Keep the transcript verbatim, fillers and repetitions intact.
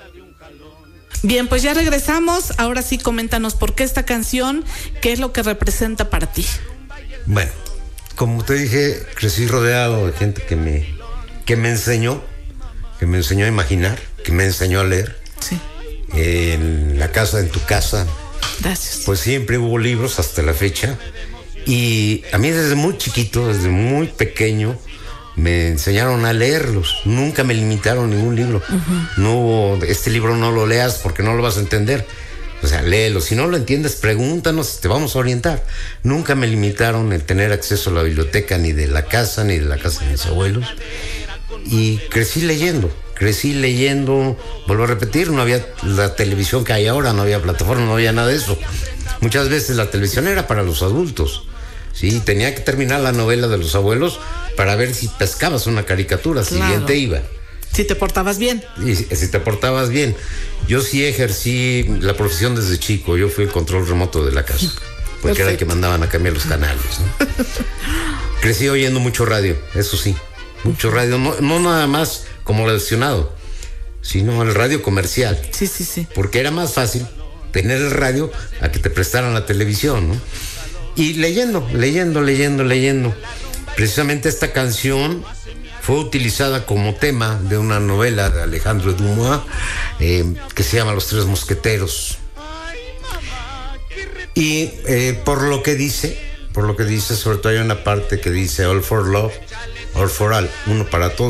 Bien, pues ya regresamos. Ahora sí, coméntanos por qué esta canción, qué es lo que representa para ti. Bueno, como te dije, crecí rodeado de gente que me, que me enseñó, que me enseñó a imaginar, que me enseñó a leer. Sí. En la casa, en tu casa. Gracias. Pues siempre hubo libros hasta la fecha. Y a mí desde muy chiquito, desde muy pequeño, me enseñaron a leerlos. Nunca me limitaron ningún libro. Uh-huh. No hubo, este libro no lo leas porque no lo vas a entender. O sea, léelo. Si no lo entiendes, pregúntanos, te vamos a orientar. Nunca me limitaron el tener acceso a la biblioteca ni de la casa, ni de la casa de mis abuelos. Y crecí leyendo. Crecí leyendo, vuelvo a repetir, no había la televisión que hay ahora, no había plataforma, no había nada de eso. Muchas veces la televisión era para los adultos. Sí, tenía que terminar la novela de los abuelos para ver si pescabas una caricatura, claro. Siguiente iba. Si te portabas bien. Y si te portabas bien. Yo sí ejercí la profesión desde chico, yo fui el control remoto de la casa, porque Perfecto. Era el que mandaban a cambiar los canales, ¿no? Crecí oyendo mucho radio, eso sí, mucho radio, no, no nada más como relacionado, sino el radio comercial. Sí, sí, sí. Porque era más fácil tener el radio a que te prestaran la televisión, ¿no? Y leyendo, leyendo, leyendo, leyendo. Precisamente esta canción fue utilizada como tema de una novela de Alejandro Dumas eh, que se llama Los Tres Mosqueteros. Y eh, por lo que dice, por lo que dice, sobre todo hay una parte que dice All for Love, All for All, uno para todos.